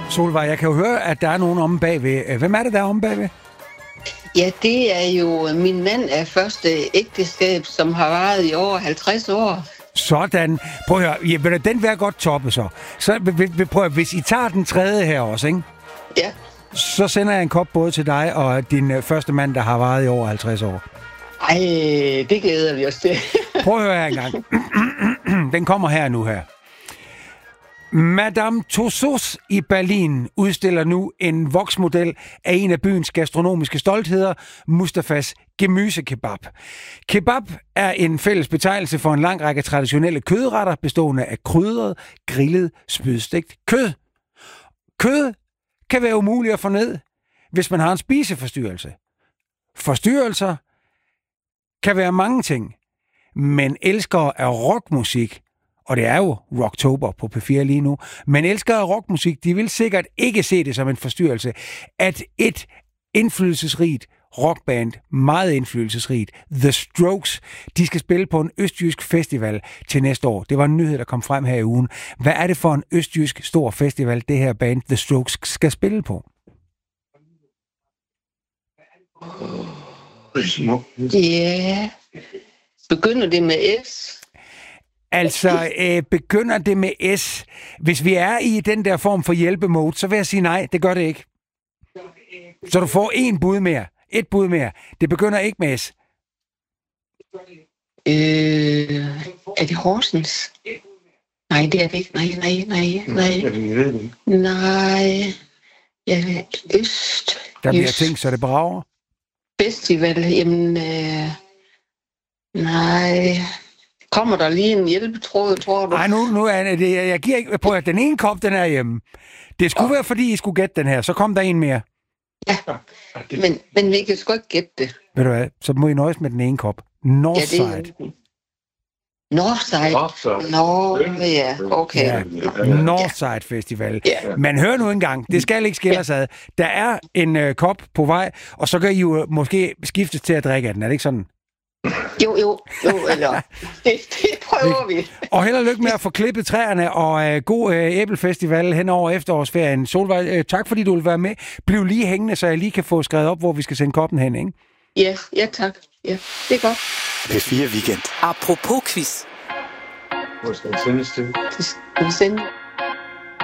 Solvej, jeg kan jo høre, at der er nogen omme bagved. Hvem er det, der er omme bagved? Ja, det er jo min mand af første ægteskab, som har varet i over 50 år. Sådan. Prøv at høre, den vil jeg godt toppe så. Prøv at, hvis I tager den tredje her også, ikke? Ja. Så sender jeg en kop både til dig og din første mand, der har varet i over 50 år. Ej, det glæder vi os til. Prøv at høre her engang. Den kommer her nu her. Madame Tussauds i Berlin udstiller nu en voksmodel af en af byens gastronomiske stoltheder, Mustafas gemysekebab. Kebab er en fælles betegnelse for en lang række traditionelle kødretter, bestående af krydret, grillet, spydstegt kød. Kød kan være umuligt at få ned, hvis man har en spiseforstyrrelse. Forstyrrelser kan være mange ting, men elskere af rockmusik, og det er jo Rocktober på P4 lige nu, men elskere af rockmusik, de vil sikkert ikke se det som en forstyrrelse, at et indflydelsesrigt rockband, meget indflydelsesrigt, The Strokes, de skal spille på en østjysk festival til næste år. Det var en nyhed, der kom frem her i ugen. Hvad er det for en østjysk stor festival, det her band, The Strokes, skal spille på? Ja, begynder det med S? Altså, begynder det med S? Hvis vi er i den der form for hjælpemode, så vil jeg sige nej, det gør det ikke. Så du får et bud mere. Det begynder ikke med S. Er det Horsens? Nej, det er det ikke. Nej. Ja, Øst. Der bliver ting, så det brager. Festival, jamen... nej... Kommer der lige en hjælpetråd, tror du? Nej, nu er det... Jeg giver ikke... Prøv at den ene kop, den er hjemme. Det skulle være, fordi I skulle gætte den her. Så kom der en mere. Ja, men vi kan sgu ikke gætte det. Ved du hvad? Så må I nøjes med den ene kop. Northside. Ja, Northside? Nå, ja, okay. Ja, Northside Festival. Ja. Men hør nu engang, det skal ikke skille os ad. Der er en kop på vej, og så kan I jo måske skiftes til at drikke af den. Er det ikke sådan? Jo, eller det prøver vi. Og held og lykke med at få klippet træerne, og god æblefestival hen over efterårsferien. Solvej, tak fordi du vil være med. Bliv lige hængende, så jeg lige kan få skrevet op, hvor vi skal sende koppen hen, ikke? Ja, tak. Ja, det er godt. P4 Weekend. Apropos quiz. Hvor skal den sendes til? Det skal vi sende.